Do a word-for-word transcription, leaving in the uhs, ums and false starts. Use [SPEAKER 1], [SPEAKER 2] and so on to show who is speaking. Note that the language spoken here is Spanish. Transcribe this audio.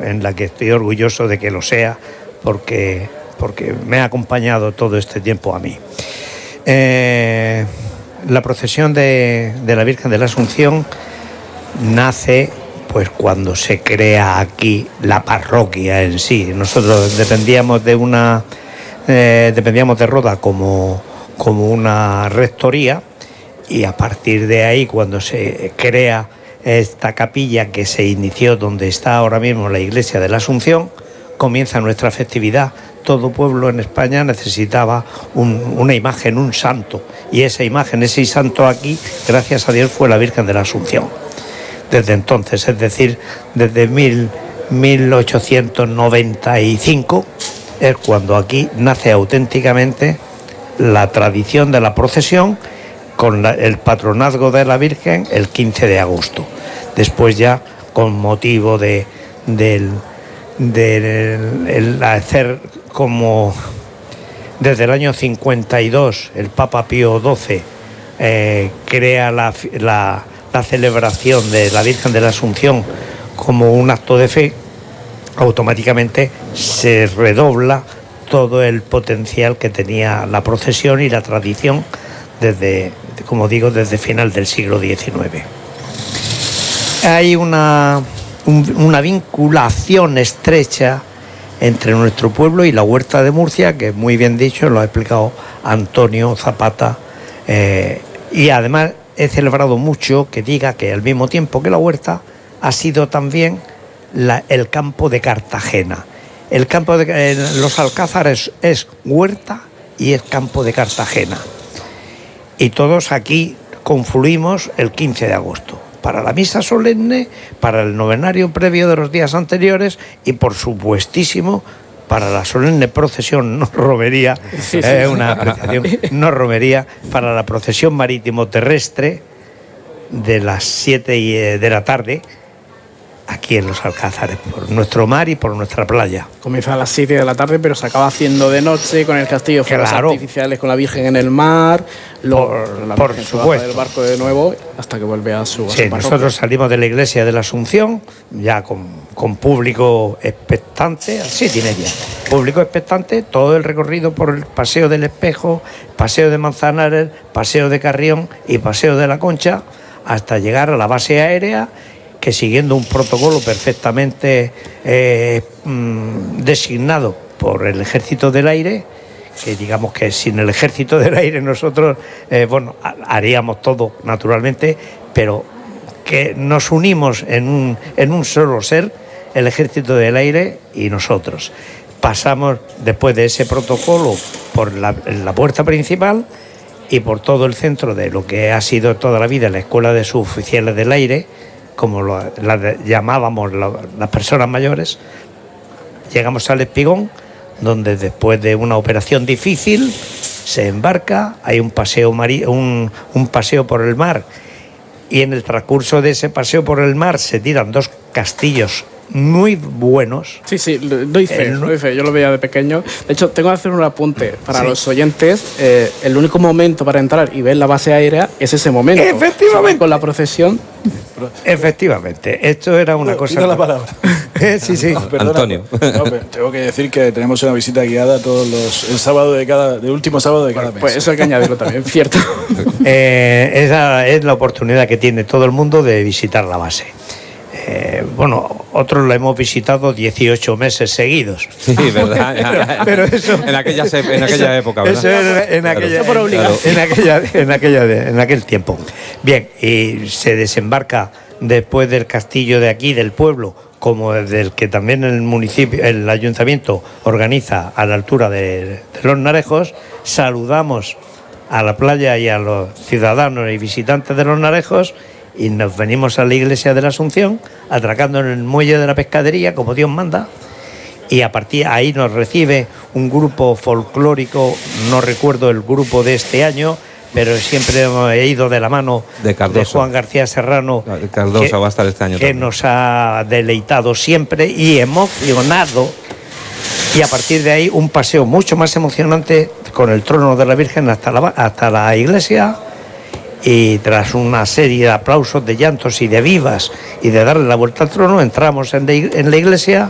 [SPEAKER 1] en la que estoy orgulloso de que lo sea, porque, porque me ha acompañado todo este tiempo a mí. Eh, la procesión de, de la Virgen de la Asunción nace pues cuando se crea aquí la parroquia en sí. Nosotros dependíamos de una eh, dependíamos de Roda como, como una rectoría, y a partir de ahí, cuando se crea esta capilla que se inició donde está ahora mismo la iglesia de la Asunción, comienza nuestra festividad. Todo pueblo en España necesitaba un, una imagen, un santo, y esa imagen, ese santo aquí, gracias a Dios, fue la Virgen de la Asunción. Desde entonces, es decir, desde mil ochocientos noventa y cinco es cuando aquí nace auténticamente la tradición de la procesión con la, el patronazgo de la Virgen el quince de agosto. Después ya, con motivo de, del, del el hacer como desde el año cincuenta y dos el Papa Pío doce eh, crea la, la la celebración de la Virgen de la Asunción como un acto de fe, automáticamente se redobla todo el potencial que tenía la procesión y la tradición desde, como digo, desde final del siglo diecinueve. Hay una, un, una vinculación estrecha entre nuestro pueblo y la Huerta de Murcia, que muy bien dicho, lo ha explicado Antonio Zapata, eh, y además he celebrado mucho que diga que al mismo tiempo que la Huerta ha sido también la, el campo de Cartagena. El campo de eh, los Alcázares es Huerta y es campo de Cartagena. Y todos aquí confluimos el quince de agosto para la misa solemne, para el novenario previo de los días anteriores y, por supuestísimo, para la solemne procesión, no romería, sí, sí, eh, una apreciación, no romería, para la procesión marítimo terrestre de las siete de la tarde, aquí en los Alcázares, por nuestro mar y por nuestra playa.
[SPEAKER 2] Comienza a las siete de la tarde, pero se acaba haciendo de noche, con el castillo, fuegos
[SPEAKER 1] claro.
[SPEAKER 2] artificiales, con la Virgen en el mar, luego
[SPEAKER 1] por,
[SPEAKER 2] la
[SPEAKER 1] por
[SPEAKER 2] Virgen
[SPEAKER 1] supuesto.
[SPEAKER 2] del barco de nuevo, hasta que vuelve a su, a
[SPEAKER 1] sí,
[SPEAKER 2] su
[SPEAKER 1] nosotros salimos de la iglesia de la Asunción, ya con, con público expectante, siete y media, público expectante, todo el recorrido por el Paseo del Espejo, Paseo de Manzanares, Paseo de Carrión y Paseo de la Concha, hasta llegar a la base aérea, que siguiendo un protocolo perfectamente eh, mmm, designado por el Ejército del Aire, que digamos que sin el Ejército del Aire nosotros, eh, bueno, haríamos todo naturalmente, pero que nos unimos en un, en un solo ser, el Ejército del Aire y nosotros. Pasamos después de ese protocolo por la, la puerta principal y por todo el centro de lo que ha sido toda la vida la Escuela de Suboficiales del Aire, como lo, la de, llamábamos la, las personas mayores. Llegamos al Espigón, donde después de una operación difícil se embarca, hay un paseo, mari, un, un paseo por el mar, y en el transcurso de ese paseo por el mar se tiran dos castillos muy buenos.
[SPEAKER 2] Sí, sí, doy fe,
[SPEAKER 1] el,
[SPEAKER 2] doy fe, yo lo veía de pequeño. De hecho, tengo que hacer un apunte para
[SPEAKER 1] sí.
[SPEAKER 2] los oyentes. Eh, el único momento para entrar y ver la base aérea es ese momento.
[SPEAKER 1] Efectivamente.
[SPEAKER 2] Con la procesión.
[SPEAKER 1] Efectivamente, esto era una
[SPEAKER 3] no,
[SPEAKER 1] cosa...
[SPEAKER 3] la palabra.
[SPEAKER 1] sí, sí.
[SPEAKER 3] No, perdona,
[SPEAKER 4] Antonio.
[SPEAKER 3] No, tengo que decir que tenemos una visita guiada todos los el sábado de cada, el último sábado de cada
[SPEAKER 2] pues,
[SPEAKER 3] mes.
[SPEAKER 2] Pues eso hay que añadirlo también, cierto.
[SPEAKER 1] eh, esa es la oportunidad que tiene todo el mundo de visitar la base. Eh, bueno, otros la hemos visitado dieciocho meses seguidos.
[SPEAKER 4] Sí, verdad.
[SPEAKER 1] pero, pero eso,
[SPEAKER 4] en aquella, en aquella
[SPEAKER 1] eso,
[SPEAKER 4] época, ¿verdad?
[SPEAKER 1] Eso en, en,
[SPEAKER 4] claro.
[SPEAKER 1] aquella,
[SPEAKER 4] Eso
[SPEAKER 1] en, en, aquella, en, aquella, en aquel tiempo. Bien, y se desembarca después del castillo de aquí, del pueblo, como del que también el municipio, el ayuntamiento organiza a la altura de, de los Narejos. Saludamos a la playa y a los ciudadanos y visitantes de los Narejos y nos venimos a la iglesia de la Asunción, atracando en el muelle de la pescadería como Dios manda, y a partir de ahí nos recibe un grupo folclórico, no recuerdo el grupo de este año, pero siempre hemos ido de la mano
[SPEAKER 4] de,
[SPEAKER 1] de Juan García Serrano,
[SPEAKER 4] de Cardoso, que, va a estar este año
[SPEAKER 1] que
[SPEAKER 4] también.
[SPEAKER 1] Nos ha deleitado siempre y emocionado, y a partir de ahí un paseo mucho más emocionante con el trono de la Virgen hasta la, hasta la iglesia. Y tras una serie de aplausos, de llantos y de vivas y de darle la vuelta al trono, entramos en la iglesia